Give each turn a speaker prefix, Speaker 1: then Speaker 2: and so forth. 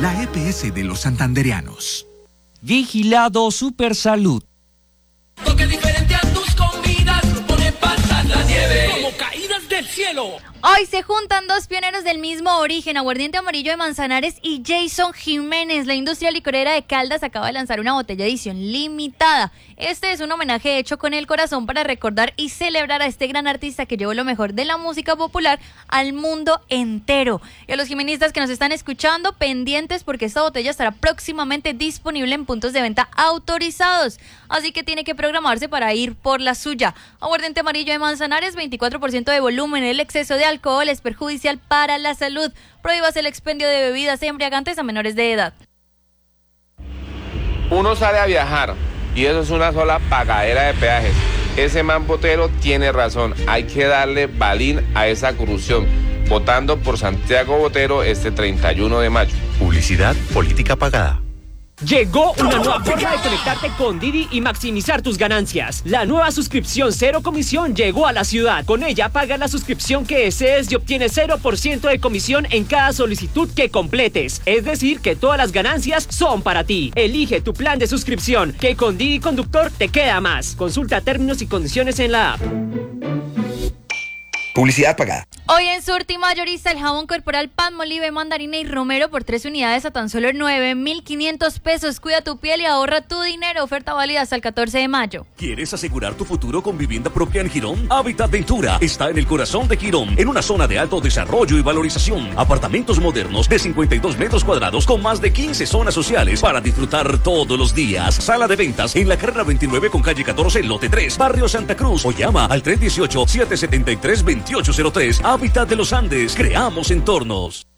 Speaker 1: la EPS de los santandereanos.
Speaker 2: Vigilado Supersalud.
Speaker 3: Toque diferente a tus comidas, pone pasar la nieve como caídas del cielo.
Speaker 4: Hoy se juntan dos pioneros del mismo origen, Aguardiente Amarillo de Manzanares y Jason Jiménez. La industria licorera de Caldas acaba de lanzar una botella edición limitada. Este es un homenaje hecho con el corazón para recordar y celebrar a este gran artista que llevó lo mejor de la música popular al mundo entero. Y a los jimenistas que nos están escuchando, pendientes porque esta botella estará próximamente disponible en puntos de venta autorizados. Así que tiene que programarse para ir por la suya. Aguardiente Amarillo de Manzanares, 24% de volumen. El exceso de alcohol es perjudicial para la salud. Prohíbase el expendio de bebidas embriagantes a menores de edad.
Speaker 5: Uno sale a viajar y eso es una sola pagadera de peajes. Ese man Botero tiene razón. Hay que darle balín a esa corrupción. Votando por Santiago Botero este 31 de mayo.
Speaker 6: Publicidad, política pagada.
Speaker 7: Llegó una nueva forma de conectarte con Didi y maximizar tus ganancias. La nueva suscripción cero comisión llegó a la ciudad. Con ella pagas la suscripción que desees y obtienes 0% de comisión en cada solicitud que completes. Es decir, que todas las ganancias son para ti. Elige tu plan de suscripción, que con Didi Conductor te queda más. Consulta términos y condiciones en la app.
Speaker 6: Publicidad pagada.
Speaker 4: Hoy en Surti Mayorista el jabón corporal Palmolive, Mandarina y Romero por 3 unidades a tan solo 9.500 pesos. Cuida tu piel y ahorra tu dinero. Oferta válida hasta el 14 de mayo.
Speaker 8: ¿Quieres asegurar tu futuro con vivienda propia en Girón? Hábitat Ventura está en el corazón de Girón, en una zona de alto desarrollo y valorización. Apartamentos modernos de 52 metros cuadrados con más de 15 zonas sociales para disfrutar todos los días. Sala de ventas en la carrera 29 con calle 14, lote 3, barrio Santa Cruz. O llama al 318-773-2803. Hábitat de los Andes. Creamos entornos.